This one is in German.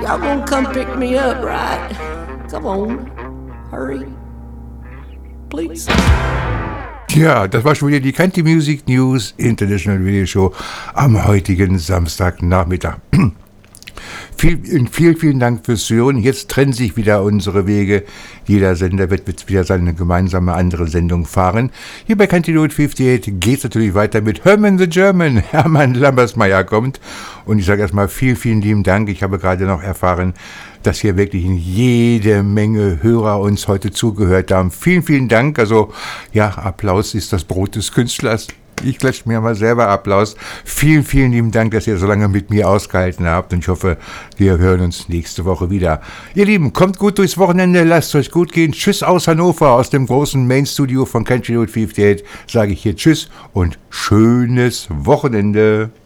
Y'all gonna come pick me up, right? Come on, hurry, please. Ja, das war schon wieder die Country Music News International Radio Show am heutigen Samstagnachmittag. Vielen Dank fürs Hören. Jetzt trennen sich wieder unsere Wege. Jeder Sender wird wieder seine gemeinsame andere Sendung fahren. Hier bei Country Road 58 geht es natürlich weiter mit Herman the German. Hermann Lambersmeyer kommt. Und ich sage erstmal vielen lieben Dank. Ich habe gerade noch erfahren, dass hier wirklich jede Menge Hörer uns heute zugehört haben. Vielen Dank. Also ja, Applaus ist das Brot des Künstlers. Ich klatsche mir mal selber Applaus. Vielen lieben Dank, dass ihr so lange mit mir ausgehalten habt. Und ich hoffe, wir hören uns nächste Woche wieder. Ihr Lieben, kommt gut durchs Wochenende. Lasst euch gut gehen. Tschüss aus Hannover, aus dem großen Main-Studio von Country Road 58. Sage ich hier Tschüss und schönes Wochenende.